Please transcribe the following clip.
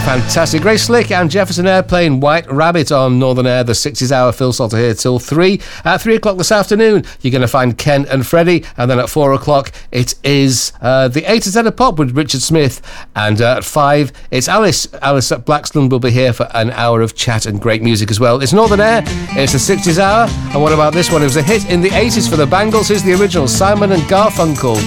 Fantastic. Grace Slick and Jefferson Airplane, White Rabbit on Northern Air, the 60s hour. Phil Salter here till 3. At 3 o'clock this afternoon, you're going to find Ken and Freddie. And then at 4 o'clock, it is the A to Z of Pop with Richard Smith. And at 5, it's Alice. Alice at Blackstone will be here for an hour of chat and great music as well. It's Northern Air, it's the 60s hour. And what about this one? It was a hit in the 80s for the Bangles. Here's the original, Simon and Garfunkel.